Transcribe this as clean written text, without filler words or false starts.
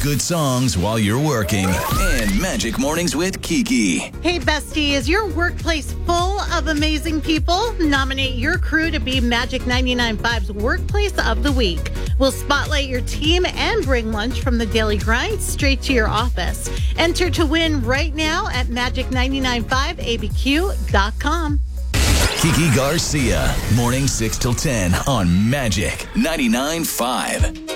good songs while you're working. And Magic Mornings with Kiki. Hey, bestie, is your workplace full of amazing people? Nominate your crew to be Magic 99.5's Workplace of the Week. We'll spotlight your team and bring lunch from the daily grind straight to your office. Enter to win right now at magic995abq.com. Kiki Garcia, morning 6 till 10 on Magic 99.5.